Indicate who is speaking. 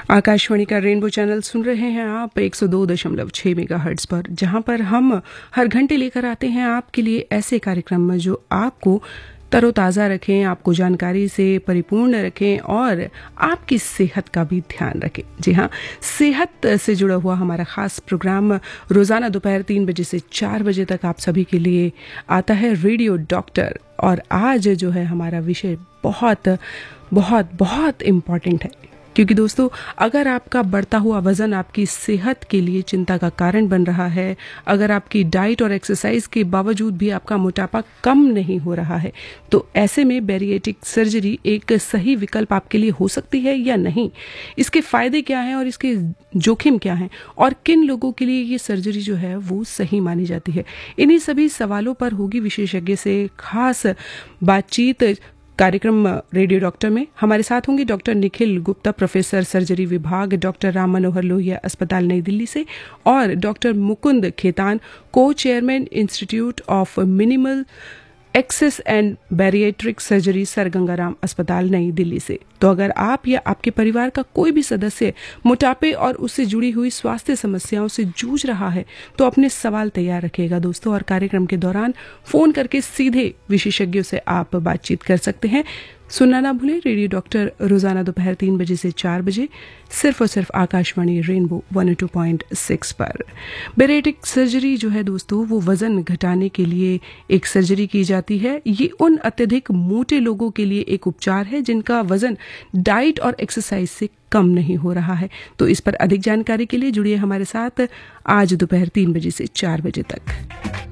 Speaker 1: आकाशवाणी का rainbow channel सुन रहे हैं आप 102.6 मेगाहर्ट्ज पर, जहां पर हम हर घंटे लेकर आते हैं आपके लिए ऐसे कार्यक्रम जो आपको तरोताज़ा रखें, आपको जानकारी से परिपूर्ण रखें और आपकी सेहत का भी ध्यान रखें। जी हाँ, सेहत से जुड़ा हुआ हमारा ख़ास प्रोग्राम रोज़ाना दोपहर 3 बजे से 4 बजे तक आप सभी के लिए आता है, रेडियो डॉक्टर। और आज जो है हमारा विषय बहुत बहुत बहुत इम्पॉर्टेंट है, क्योंकि दोस्तों अगर आपका बढ़ता हुआ वज़न आपकी सेहत के लिए चिंता का कारण बन रहा है, अगर आपकी डाइट और एक्सरसाइज के बावजूद भी आपका मोटापा कम नहीं हो रहा है, तो ऐसे में बैरिएट्रिक सर्जरी एक सही विकल्प आपके लिए हो सकती है या नहीं। इसके फ़ायदे क्या हैं और इसके जोखिम क्या हैं, और किन लोगों के लिए ये सर्जरी जो है वो सही मानी जाती है, इन्हीं सभी सवालों पर होगी विशेषज्ञ से खास बातचीत। कार्यक्रम रेडियो डॉक्टर में हमारे साथ होंगे doctor Nikhil Gupta, professor surgery विभाग, डॉक्टर राम मनोहर लोहिया अस्पताल नई दिल्ली से, और डॉक्टर मुकुंद खेतान, को chairman institute of minimal access and bariatric surgery, sir Gangaram अस्पताल नई दिल्ली से। तो अगर आप या आपके परिवार का कोई भी सदस्य मोटापे और उससे जुड़ी हुई स्वास्थ्य समस्याओं से जूझ रहा है, तो अपने सवाल तैयार रखिएगा दोस्तों, और कार्यक्रम के दौरान फोन करके सीधे विशेषज्ञों से आप बातचीत कर सकते हैं। सुनना ना भूलें, रेडियो डॉक्टर रोजाना दोपहर 3 बजे से 4 बजे सिर्फ और सिर्फ आकाशवाणी रेनबो 102.6 पर। बैरिएट्रिक सर्जरी जो है दोस्तों, वो वजन घटाने के लिए एक सर्जरी की जाती है। ये उन अत्यधिक मोटे लोगों के लिए एक उपचार है जिनका वजन डाइट और एक्सरसाइज से कम नहीं हो रहा है। तो इस पर अधिक जानकारी के लिए जुड़िए हमारे साथ आज दोपहर 3 बजे से 4 बजे तक।